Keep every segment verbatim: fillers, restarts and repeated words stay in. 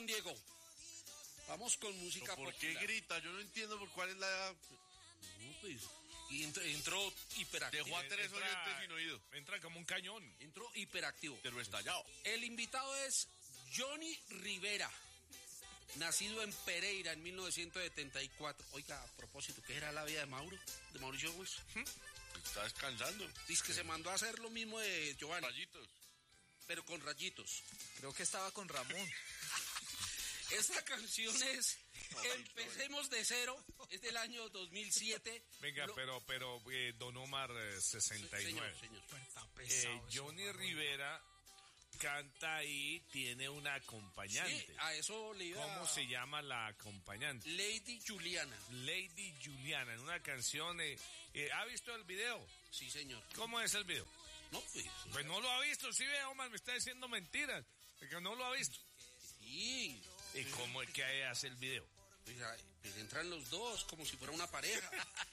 Diego. Vamos con música ¿Por popular. qué grita? Yo no entiendo por cuál es la... No, pues, y entró, entró hiperactivo. Dejó a tres Entra- oyentes sin oído. Entra como un cañón. Entró hiperactivo. Pero estallado. El invitado es Johnny Rivera, nacido en Pereira en mil novecientos setenta y cuatro. Oiga, a propósito, ¿qué era la vida de Mauro? De Mauricio Gómez. Está descansando. Dice que se mandó a hacer lo mismo de Giovanni, Rayitos. pero con rayitos. Creo que estaba con Ramón. Esta canción es Empecemos de Cero, es del año dos mil siete. Venga, Lo- pero, pero, eh, Don Omar, eh, sesenta y nueve. Señor, señor. Eh, Johnny Rivera canta ahí, tiene una acompañante. Sí, a eso le iba. ¿Cómo se llama la acompañante? Lady Juliana. Lady Juliana, en una canción. Eh, eh, ¿Ha visto el video? Sí, señor. ¿Cómo es el video? No, pues. Pues no lo ha visto, sí ve, Omar, me está diciendo mentiras, porque no lo ha visto. Sí. ¿Y cómo es que hace el video? Pues, ay, pues entran los dos como si fuera una pareja.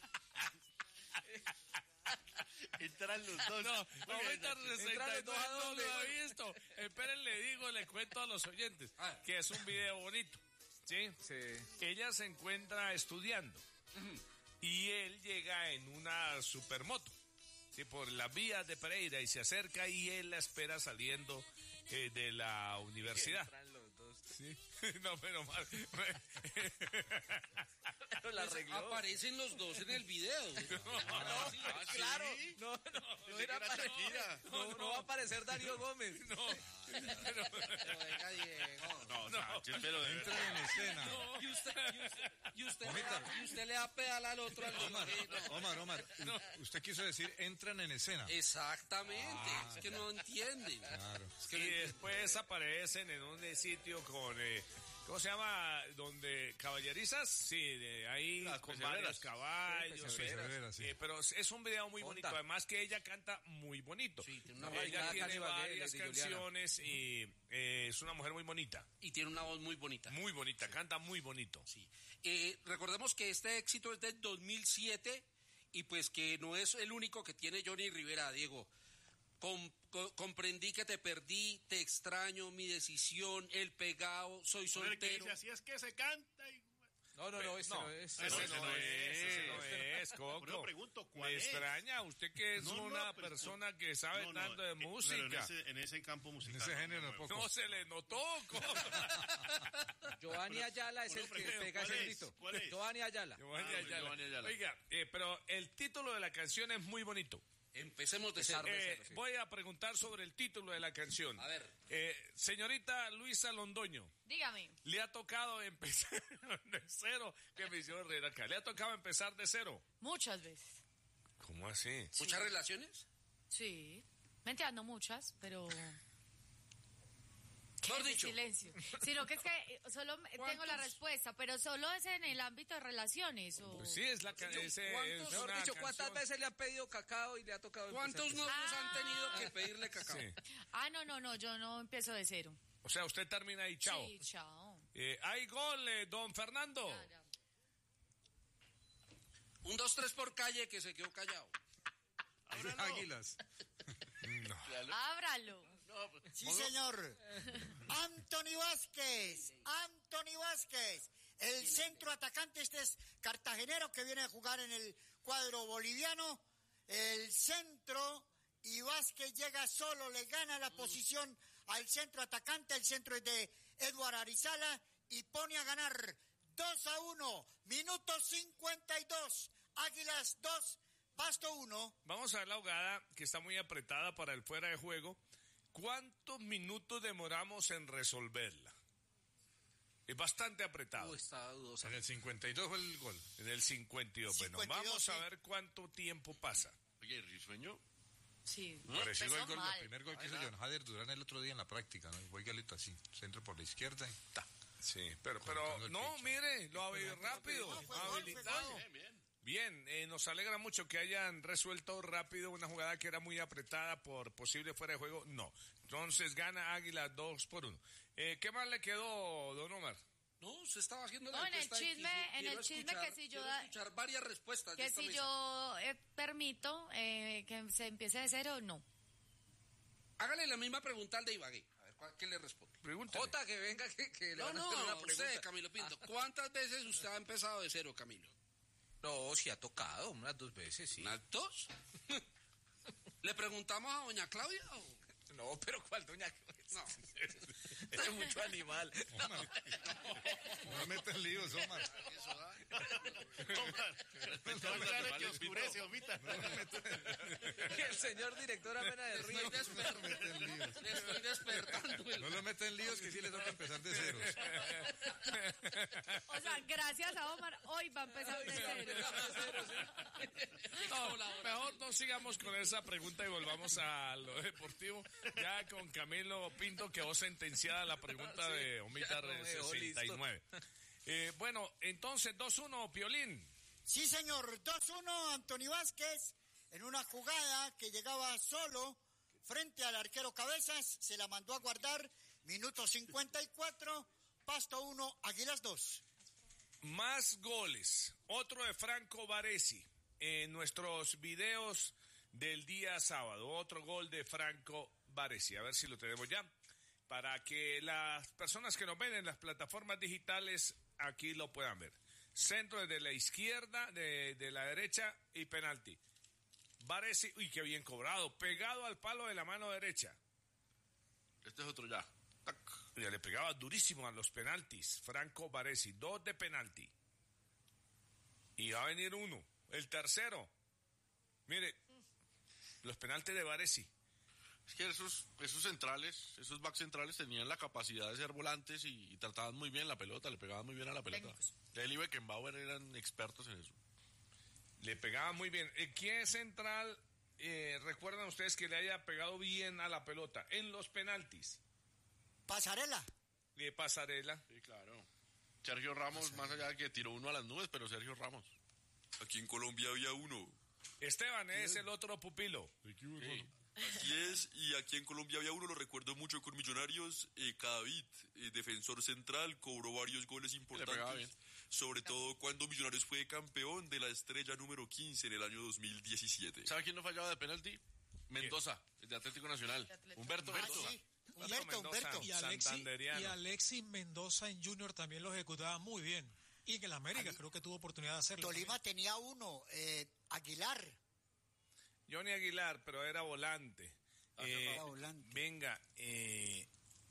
Entran los dos. No, ahorita Entran los sesenta y dos a nueve no dónde. lo ha visto. Esperen, le digo, le cuento a los oyentes Ah. que es un video bonito, ¿sí? Sí. Ella se encuentra estudiando y él llega en una supermoto, ¿sí? Por las vías de Pereira y se acerca y él la espera saliendo eh, de la universidad. Entran los dos. Sí. No, pero mal. Pero la arregló. Aparecen los dos en el video. No, Sí, ¿Ah, sí? claro. No, no, no, Pensé era que era para- Shakira. no, no va a aparecer Darío Gómez. No, pero, Pero venga, Diego. No, Sánchez, pero de verdad. Entra en escena. Y usted, y usted, y usted, Omita. y usted le da pedal al otro. Al Omar, otro. Omar, Omar, u- usted quiso decir entran en escena. Exactamente. es que no entienden. Claro. Es que y no entienden. después aparecen en un sitio con, eh, ¿cómo se llama? Donde caballerizas, sí, de ahí Las con peseveras. varios caballos. Sí, sí. peseveras, sí. Eh, pero es un video muy Monta. bonito, además que ella canta muy bonito. Sí, tiene una ella bailada tiene casi Ibagué, varias Lady Juliana. canciones y eh, es una mujer muy bonita, Y tiene una voz muy bonita. muy bonita, canta muy bonito. Sí. Eh, recordemos que este éxito es del dos mil siete y pues que no es el único que tiene Johnny Rivera, Diego. Com- co- comprendí que te perdí, te extraño, mi decisión, el pegado, soy Hombre, que soltero. dice, así es que se canta. Y... No, no, no, ese No, no es. ese no, no, ese no es, es. ese no es, Coco. Por eso pregunto, ¿cuál Me es? extraña, usted que es No, no, una pero- persona que sabe No, no, tanto de eh, pero música. En ese, en ese campo En musical. ese género no, no, poco. No se le notó, Coco. Giovanni Ayala es Bueno, el que pero, pega ¿cuál ese es? grito. ¿Cuál es? Giovanni Ayala. Giovanni Ah, Ayala. Giovanni Ayala. Oiga, eh, pero el título de la canción es muy bonito. Empecemos de Empezar cero. de Eh, cero, sí. Voy a preguntar sobre el título de la canción. A ver. Eh, señorita Luisa Londoño, Dígame. ¿le ha tocado empezar de cero? Que me hicieron reír acá. ¿Le ha tocado empezar de cero? Muchas veces. ¿Cómo así? ¿Muchas relaciones? Sí. Mentira, no muchas, pero... Mejor Ese dicho. silencio. Sino que es que eh, solo me- tengo ¿Cuántos? la respuesta, pero solo es en el ámbito de relaciones. O... Pues sí, es la canción. ¿Cuántos? Mejor dicho, ¿cuántas veces le han pedido cacao y le ha tocado ¿Cuántos empezar? novios Ah. han tenido que pedirle cacao? Sí. Ah, no, no, no, yo no empiezo de cero. O sea, usted termina ahí, chao. Sí, chao. Eh, ¿Hay gol, eh, don Fernando? Ya, ya. Un, dos, tres por calle que se quedó callado. Ábralo. Águilas. Ábralo. No, pues, Sí, señor. Anthony Vázquez. Anthony Vázquez. El centro atacante, este es cartagenero que viene a jugar en el cuadro boliviano. El centro y Vázquez llega solo, le gana la posición al centro atacante. El centro es de Eduard Arizala y pone a ganar dos a uno. Minuto cincuenta y dos. Águilas dos, Pasto uno. Vamos a ver la jugada que está muy apretada para el fuera de juego. ¿Cuántos minutos demoramos en resolverla? Es bastante apretado. Uh, está dudosa. En el cincuenta y dos fue el gol. En el cincuenta y dos. Bueno, cincuenta y dos, vamos a sí. ver cuánto tiempo pasa. Oye, Risueño. Sí. Parecido Empezó al gol, mal. el primer gol que hizo John Hader Durán el otro día en la práctica, ¿no? Fue igualito así, centro por la izquierda y ta. Sí, pero, Cortando pero el no, pecho. mire, lo ha rápido, No, fue gol, fue habilitado. gol. Bien, bien. Bien, eh, nos alegra mucho que hayan resuelto rápido una jugada que era muy apretada por posible fuera de juego. No, entonces gana Águila dos por uno. Eh, ¿Qué más le quedó, don Omar? No, se estaba haciendo la No, en el encuesta y chisme- quisi- en quiero el chisme escuchar- que si yo quiero da- escuchar varias respuestas de Que esta si mesa. yo eh, permito eh, que se empiece de cero, no. Hágale la misma pregunta al de Ibagué. A ver, ¿cuál- ¿qué le responde? pregúntale. Jota, que venga, que, que le No, van a hacer una no, pregunta. usted, Camilo Pinto. ¿Cuántas veces usted ha empezado de cero, Camilo? No, sí ha tocado, unas dos veces, sí. ¿Unas dos? ¿Le preguntamos a doña Claudia o...? No, pero ¿cuál doña? No. Es mucho animal. No me metas líos, Omar. Eso da. Respetó al claro que oscurece, Omita. Y el señor director apenas de Estoy, río. desper- Meten líos. estoy despertando. el- No lo meten líos que sí le toca empezar de ceros. O sea, gracias a Omar, hoy va a empezar de cero. No, mejor no sigamos con esa pregunta y volvamos a lo deportivo. Ya con Camilo Pinto quedó sentenciada la pregunta de Omita ya no me dejó sesenta y nueve. Eh, bueno, entonces dos uno, Piolín. Sí, señor, dos uno, Anthony Vázquez, en una jugada que llegaba solo frente al arquero Cabezas, se la mandó a guardar, minuto cincuenta y cuatro, Pasto uno, Águilas dos. Más goles. Otro de Franco Baresi en nuestros videos del día sábado. Otro gol de Franco Baresi. A ver si lo tenemos ya. Para que las personas que nos ven en las plataformas digitales aquí lo puedan ver. Centro desde la izquierda, de, de la derecha y penalti. Baresi, uy, qué bien cobrado. Pegado al palo de la mano derecha. Este es otro ya. Tac. Ya le pegaba durísimo a los penaltis. Franco Baresi, dos de penalti. Y va a venir uno. El tercero. Mire, los penaltis de Baresi. Es que esos, esos centrales, esos back centrales tenían la capacidad de ser volantes y, y trataban muy bien la pelota, le pegaban muy bien a la pelota. Técnicos. Él y Beckenbauer eran expertos en eso. Le pegaba muy bien. Eh, ¿Quién central eh, recuerdan ustedes que le haya pegado bien a la pelota? En los penaltis. Pasarela. De Pasarela. Sí, claro. Sergio Ramos, más allá de que tiró uno a las nubes, pero Sergio Ramos. Aquí en Colombia había uno. Esteban es el otro pupilo. Sí. Así es, y aquí en Colombia había uno, lo recuerdo mucho con Millonarios, eh, Cadavid, eh, defensor central, cobró varios goles pegaba bien. importantes, sobre todo cuando Millonarios fue campeón de la estrella número quince en el año dos mil diecisiete. ¿Sabe quién no fallaba de penalti? Mendoza, el de Atlético Nacional. Atlético. Humberto Ah, Mendoza. sí. Humberto, Mendoza. Humberto. Y Alexis, Santanderiano. y Alexis Mendoza en Junior también lo ejecutaba muy bien. Y en el América creo que tuvo oportunidad de hacerlo. Tolima tenía uno, eh, Aguilar. Johnny Aguilar, pero era volante. Eh, era volante. Venga, eh,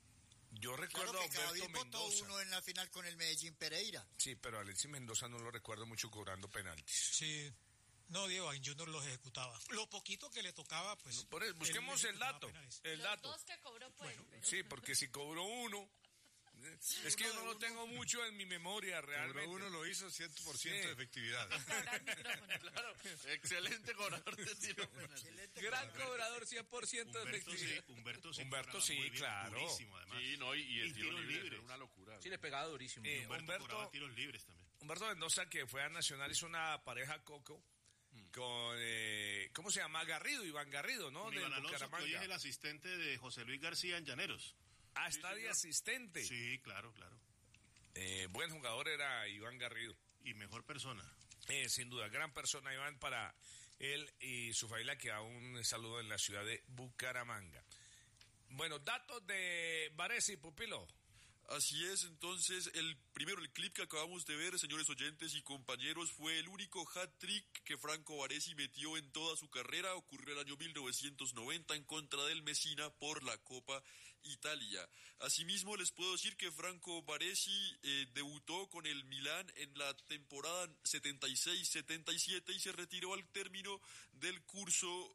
yo recuerdo Claro a que Humberto Cadavid votó Mendoza. uno en la final con el Medellín Pereira. Sí, pero Alexis Mendoza no lo recuerdo mucho cobrando penaltis. Sí. No, Diego, en Junior los ejecutaba. Lo poquito que le tocaba, pues... Por eso, busquemos él el ejecutaba dato. penales. El Los dato. dos que cobró pues. Sí, porque si cobró uno, eh, es que yo no lo tengo mucho en mi memoria realmente. Cobró uno, lo hizo cien por ciento Sí. de efectividad. Ahora el micrófono. Claro, excelente cobrador de tiro. Gran cobrador, cien por ciento de Humberto sí, efectividad. Humberto sí, Humberto cobraba sí, muy bien, claro. durísimo, además. Sí, no, y, y el Y tiro tiros libre libres. era una locura. Sí, le pegaba durísimo. Eh, Humberto, Humberto- cobraba tiros libres también. Humberto Mendoza, que fue a Nacional, hizo una pareja coco con, eh, ¿cómo se llama? Garrido, Iván Garrido, ¿no? Con Del Iván Alonso, que hoy es Bucaramanga. el asistente de José Luis García en Llaneros. Ah, está de asistente. Sí, claro, claro. Eh, buen jugador era Iván Garrido. Y mejor persona. Eh, sin duda, gran persona, Iván, para él y su familia, que aún saludo en la ciudad de Bucaramanga. Bueno, datos de Baresi, pupilo. Así es, entonces, el primero, el clip que acabamos de ver, señores oyentes y compañeros, fue el único hat-trick que Franco Baresi metió en toda su carrera. Ocurrió el año mil novecientos noventa en contra del Messina por la Copa Italia. Asimismo, les puedo decir que Franco Baresi eh, debutó con el Milán en la temporada setenta y seis setenta y siete y se retiró al término del curso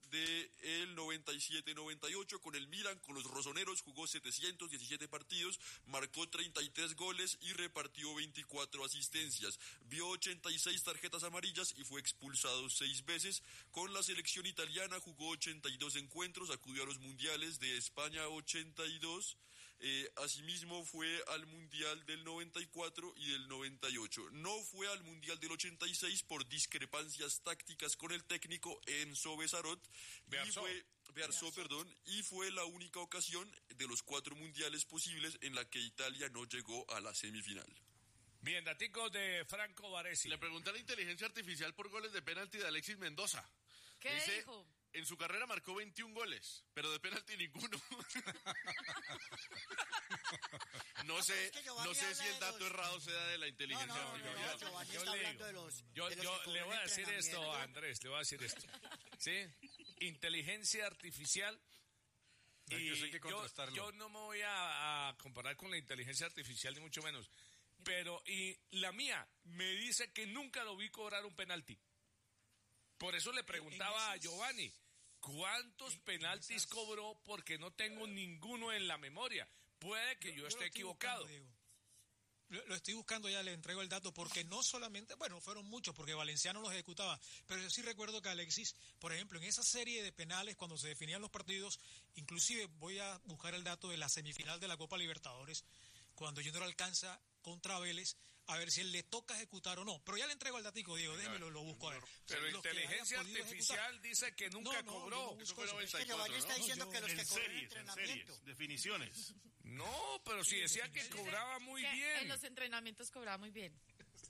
de el noventa y siete noventa y ocho con el Milan, con los rosoneros, jugó setecientos diecisiete partidos, marcó treinta y tres goles y repartió veinticuatro asistencias. Vio ochenta y seis tarjetas amarillas y fue expulsado seis veces. Con la selección italiana jugó ochenta y dos encuentros, acudió a los mundiales de España ochenta y dos. Eh, asimismo fue al Mundial del noventa y cuatro y del noventa y ocho. No fue al Mundial del ochenta y seis por discrepancias tácticas con el técnico Enzo Besarot. Y Bearzó. fue, Bearzó, perdón, y fue la única ocasión de los cuatro mundiales posibles en la que Italia no llegó a la semifinal. Bien, daticos de Franco Baresi. Le pregunté a la inteligencia artificial por goles de penalti de Alexis Mendoza. ¿Qué Dice, dijo? en su carrera marcó veintiún goles, pero de penalti ninguno. No sé, Es que Giovanni no sé habla si el de dato los- errado sea de la No, inteligencia no, no, no, artificial. no, Giovanni Yo está le hablando de digo, los. Yo, de los yo que le voy a cobran decir esto, entrenamiento. Andrés, le voy a decir esto. ¿Sí? Inteligencia artificial. No, Y yo sé que yo, contrastarlo. yo no me voy a, a comparar con la inteligencia artificial, ni mucho menos. Pero, y la mía me dice que nunca lo vi cobrar un penalti. Por eso le preguntaba a Giovanni, ¿cuántos penaltis cobró? Porque no tengo ninguno en la memoria. Puede que yo lo esté estoy equivocado. buscando, Diego. Lo, lo estoy buscando, ya le entrego el dato, porque no solamente, bueno, fueron muchos, porque Valenciano los ejecutaba, pero yo sí recuerdo que Alexis, por ejemplo, en esa serie de penales, cuando se definían los partidos, inclusive voy a buscar el dato de la semifinal de la Copa Libertadores, cuando Junior alcanza contra Vélez, a ver si él le toca ejecutar o no. Pero ya le entrego el datico, Diego, déjemelo, lo busco a ver. Pero Los que hayan inteligencia podido artificial ejecutar. dice que nunca No, no, cobró. yo no busco Eso fue eso. Es que Giovanni está ¿no? diciendo No, que yo- los que En cobran series, en entrenamiento. series, definiciones. No, pero si decía que cobraba muy Que bien. En los entrenamientos cobraba muy bien.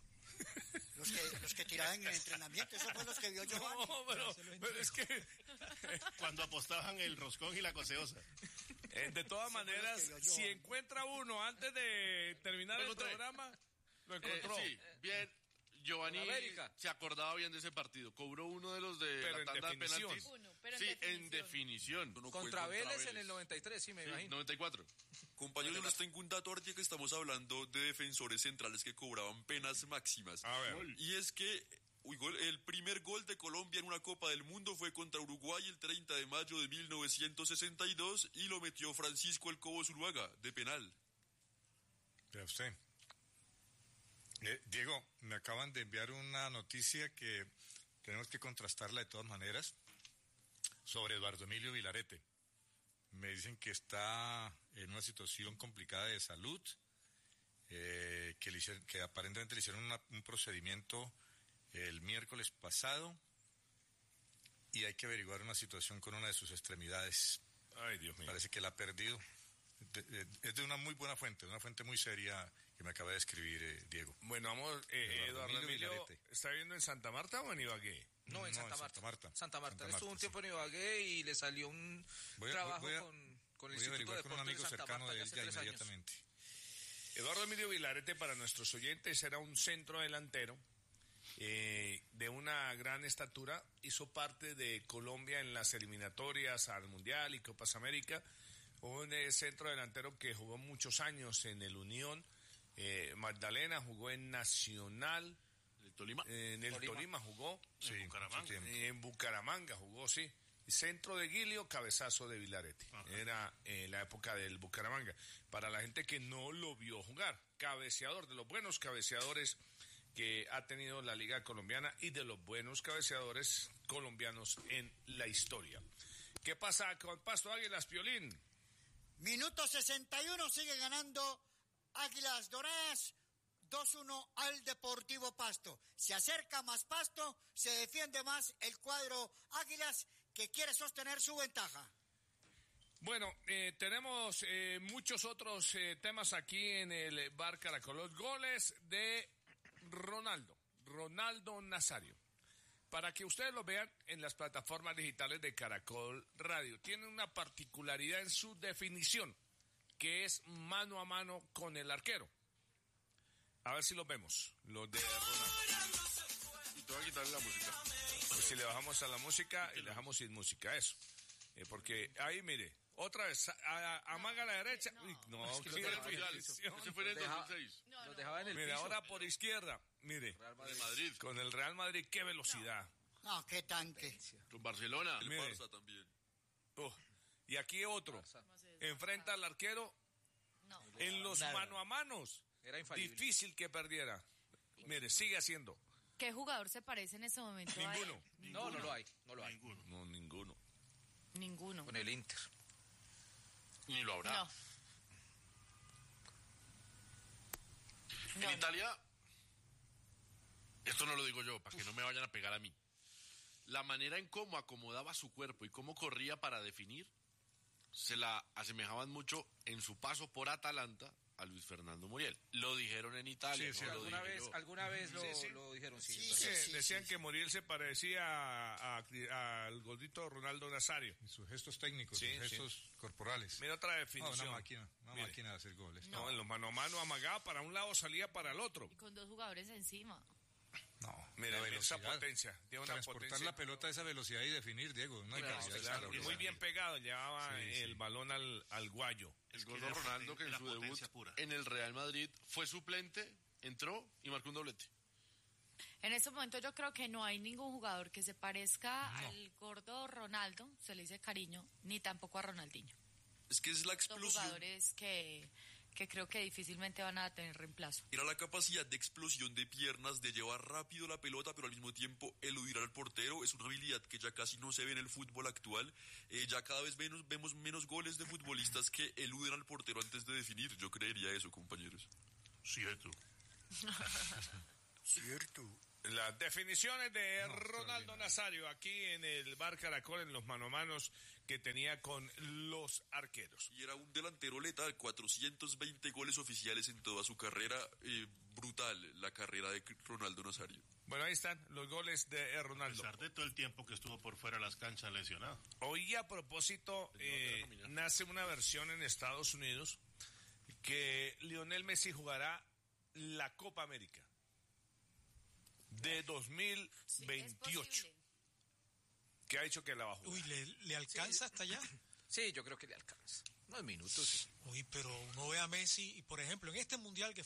Los que, los que tiraban en el entrenamiento, esos fueron los que vio Giovanni. No, pero, pero es que Cuando apostaban el roscón y la coseosa. eh, de todas maneras, que yo- si encuentra uno antes de terminar Lo el encontré. programa, lo Eh, encontró. sí, bien. Giovanni Con América. se acordaba bien de ese partido. Cobró uno de los de Pero la en tanda de definición. penaltis. Uno, pero en Sí, definición. en definición. No fue Contra Vélez en Vélez. el noventa y tres, sí, me Sí, imagino. noventa y cuatro. Compañeros, yo les tengo un dato ahorita que estamos hablando de defensores centrales que cobraban penas máximas. A ver. Y es que uy, gol- el primer gol de Colombia en una Copa del Mundo fue contra Uruguay el treinta de mayo de mil novecientos sesenta y dos y lo metió Francisco El Cobo Zuluaga, de penal. Vea usted. Eh, Diego, me acaban de enviar una noticia que tenemos que contrastarla de todas maneras sobre Eduardo Emilio Vilarete. Me dicen que está en una situación complicada de salud, eh, que, le hicieron- que aparentemente le hicieron una- un procedimiento el miércoles pasado y hay que averiguar una situación con una de sus extremidades. Ay, Dios mío. Parece que la ha perdido. De- de- es de una muy buena fuente, una fuente muy seria que me acaba de escribir eh, Diego. Bueno, vamos, eh, Eduardo Eduardo Emilio Emilio, Vilarete. ¿está viviendo en Santa Marta o en Ibagué? No, en No, Santa en Marta. Santa Marta. Santa Marta. Santa Él estuvo Marta, un tiempo en Ibagué y le salió un Voy a- trabajo voy a- con, con el Voy a Instituto de averiguar con un Deportes amigo de Santa cercano Marta de ya él hace ya tres años. inmediatamente. Eduardo Emilio Vilarete, para nuestros oyentes, era un centro delantero eh, de una gran estatura. Hizo parte de Colombia en las eliminatorias al Mundial y Copas América. Un eh, centro delantero que jugó muchos años en el Unión eh, Magdalena, jugó en Nacional, El Tolima. en el Tolima, Tolima jugó, Sí, En Bucaramanga. mucho tiempo. en Bucaramanga jugó, sí. Centro de Guilio, cabezazo de Vilarete. Era en la época del Bucaramanga. Para la gente que no lo vio jugar, cabeceador, de los buenos cabeceadores que ha tenido la Liga Colombiana y de los buenos cabeceadores colombianos en la historia. ¿Qué pasa con Pasto Águilas, Piolín? Minuto sesenta y uno, sigue ganando Águilas Doradas dos uno al Deportivo Pasto. Se acerca más Pasto, se defiende más el cuadro Águilas que quiere sostener su ventaja. Bueno, eh, tenemos eh, muchos otros eh, temas aquí en el Bar Caracol. Los goles de Ronaldo, Ronaldo Nazario. Para que ustedes lo vean en las plataformas digitales de Caracol Radio. Tiene una particularidad en su definición, que es mano a mano con el arquero. A ver si los vemos, los de Ronaldo. Y te voy a quitarle la música. Pues si le bajamos a la música y le dejamos sin música, eso. Eh, porque ahí, mire, otra vez, a, a- amaga a la derecha. Uy, no, Ese qué fue el Mundial. definición. Ese fue en el Deja- dos mil seis. No, Los no. dejaba en el Mire, piso. ahora por izquierda, mire, Real De Madrid. Madrid. con el Real Madrid, qué velocidad. No, qué tanque. Con Barcelona. El Mire. Barça también. Oh, y aquí otro, enfrenta al arquero No. en los Nada. mano a manos. Era infalible. Difícil que perdiera. Mire, sigue haciendo. ¿Qué jugador se parece en ese momento a él? Ninguno. No, no lo hay. No lo hay. Ninguno. No, ninguno. Ninguno. Con el Inter. Ni lo habrá. No. En No, no. Italia, esto no lo digo yo, para que no me vayan a pegar a mí. La manera en cómo acomodaba su cuerpo y cómo corría para definir, se la asemejaban mucho en su paso por Atalanta a Luis Fernando Muriel. Lo dijeron en Italia. Sí, sí, ¿no? Lo ¿Alguna dije vez, yo. alguna vez lo, Sí, sí. lo dijeron? Sí, Sí, es sí, verdad. sí. Decían que Muriel se parecía a- a- al gordito Ronaldo Nazario. Y sus gestos técnicos, Sí, sus sí. gestos corporales. Mira otra No, definición. una máquina, una Mire. máquina de hacer goles. No, en los mano a mano amagaba para un lado, salía para el otro. Y con dos jugadores encima. No, Mira, la esa velocidad. potencia. Tiene una Transportar potencia. la pelota a esa velocidad y definir, Diego. No hay Claro, velocidad claro, y extraordinaria. muy bien pegado, llevaba Sí, sí. el balón al, al guayo. El Es que gordo era Ronaldo, poten- que en era su debut potencia pura. en el Real Madrid fue suplente, entró y marcó un doblete. En este momento yo creo que no hay ningún jugador que se parezca al gordo Ronaldo, se le dice cariño, ni tampoco a Ronaldinho. Es que es la Son explosión. jugadores que, que creo que difícilmente van a tener reemplazo. Era la capacidad de explosión de piernas, de llevar rápido la pelota, pero al mismo tiempo eludir al portero. Es una habilidad que ya casi no se ve en el fútbol actual. Eh, ya cada vez menos, vemos menos goles de futbolistas que eluden al portero antes de definir. Yo creería eso, compañeros. Cierto. Cierto. Las definiciones de Ronaldo Nazario aquí en el Bar Caracol, en los mano a manos que tenía con los arqueros. Y era un delantero letal, cuatrocientos veinte goles oficiales en toda su carrera. Eh, brutal la carrera de Ronaldo Nazario. Bueno, ahí están los goles de A Ronaldo. pesar de todo el tiempo que estuvo por fuera de las canchas lesionado. Hoy a propósito, eh, nace una versión en Estados Unidos que Lionel Messi jugará la Copa América de dos mil Sí, es veintiocho, posible. que ha dicho que la va a jugar. Uy, ¿le, le alcanza hasta allá? Sí, yo creo que le alcanza. Unos minutos. Uy, pero uno ve a Messi y, por ejemplo, en este mundial que